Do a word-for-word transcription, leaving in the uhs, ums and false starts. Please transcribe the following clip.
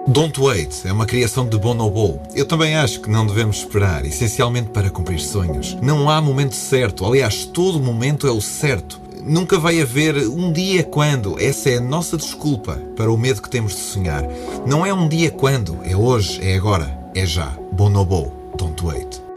Don't Wait é uma criação de Bonobo. Eu também acho que não devemos esperar, essencialmente para cumprir sonhos. Não há momento certo, aliás, todo momento é o certo. Nunca vai haver um dia quando. Essa é a nossa desculpa para o medo que temos de sonhar. Não é um dia quando, é hoje, é agora, é já. Bonobo, Don't Wait.